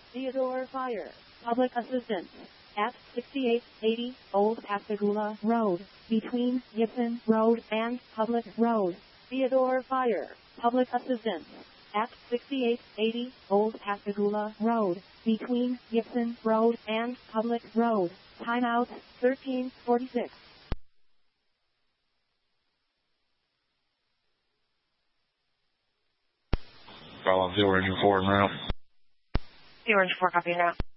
Theodore Fire, Public Assistance, at 6880 Old Pascagoula Road, between Gibson Road and Public Road. Theodore Fire, Public Assistance, at 6880 Old Pascagoula Road, between Gibson Road and Public Road. Timeout, 1346. Follow the Orange 4 now. The Orange 4, copy now.